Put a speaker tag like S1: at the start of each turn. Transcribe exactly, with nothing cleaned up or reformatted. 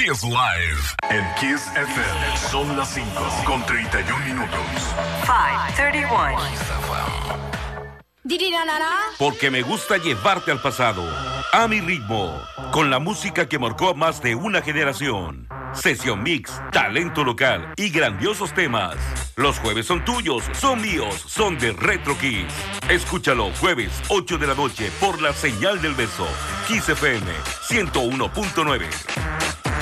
S1: Kiss Live. En Kiss F M son las cinco con treinta y un minutos.
S2: cinco treinta y uno.
S3: Porque me gusta llevarte al pasado, a mi ritmo, con la música que marcó a más de una generación. Sesión mix, talento local y grandiosos temas. Los jueves son tuyos, son míos, son de Retro Kiss. Escúchalo jueves ocho de la noche por la señal del beso. Kiss F M ciento uno punto nueve.